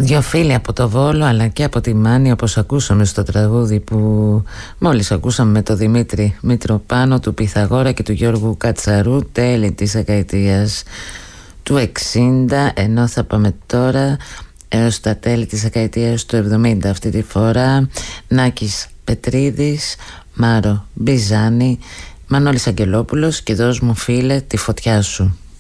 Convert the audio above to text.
Δυο φίλοι από το Βόλο αλλά και από τη Μάνη, όπως ακούσαμε στο τραγούδι που μόλις ακούσαμε με το Δημήτρη Μητροπάνο, του Πυθαγόρα και του Γιώργου Κατσαρού, τέλη της δεκαετίας του 60, ενώ θα πάμε τώρα έως τα τέλη της δεκαετίας του 70 αυτή τη φορά. Νάκης Πετρίδης, Μάρο Μπιζάνη, Μανώλης Αγγελόπουλος και «Δώσ' μου φίλε τη φωτιά σου».